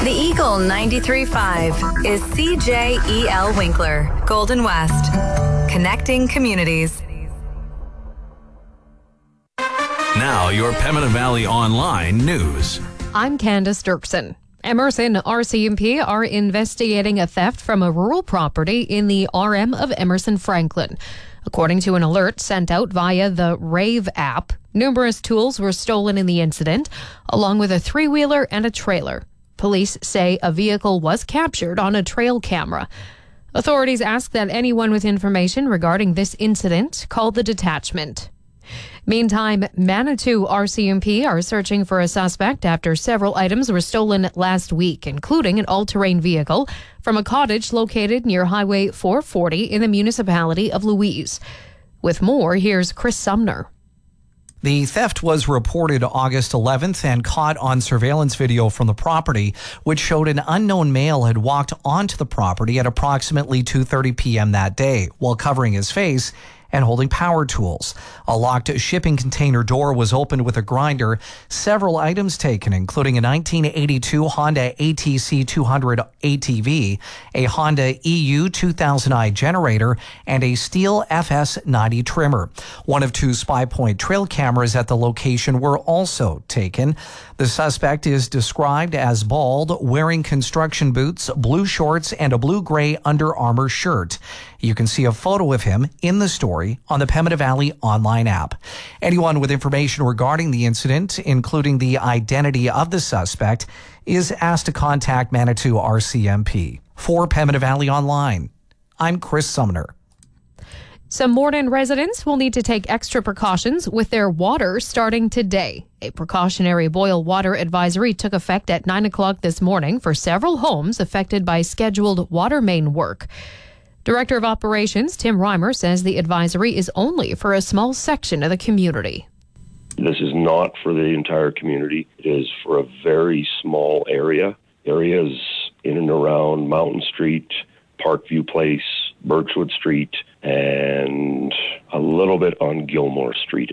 The Eagle 93.5 is CJEL Winkler, Golden West, connecting communities. Now, your Pembina Valley Online news. I'm Candace Dirksen. Emerson RCMP are investigating a theft from a rural property in the RM of Emerson Franklin. According to an alert sent out via the Rave app, numerous tools were stolen in the incident, along with a three-wheeler and a trailer. Police say a vehicle was captured on a trail camera. Authorities ask that anyone with information regarding this incident call the detachment. Meantime, Manitou RCMP are searching for a suspect after several items were stolen last week, including an all-terrain vehicle from a cottage located near Highway 440 in the municipality of Louise. With more, here's Chris Sumner. The theft was reported August 11th and caught on surveillance video from the property, which showed an unknown male had walked onto the property at approximately 2:30 p.m. that day while covering his face and holding power tools. A locked shipping container door was opened with a grinder. Several items taken, including a 1982 Honda ATC 200 ATV, a Honda EU 2000i generator, and a Stihl FS90 trimmer. One of two Spy Point trail cameras at the location were also taken. The suspect is described as bald, wearing construction boots, blue shorts, and a blue-gray Under Armour shirt. You can see a photo of him in the story on the Pembina Valley Online app. Anyone with information regarding the incident, including the identity of the suspect, is asked to contact Manitou RCMP. For Pembina Valley Online, I'm Chris Sumner. Some Morden residents will need to take extra precautions with their water starting today. A precautionary boil water advisory took effect at 9 o'clock this morning for several homes affected by scheduled water main work. Director of Operations Tim Reimer says the advisory is only for a small section of the community. This is not for the entire community. It is for a very small area. Areas in and around Mountain Street, Parkview Place, Birchwood Street, and a little bit on Gilmore Street.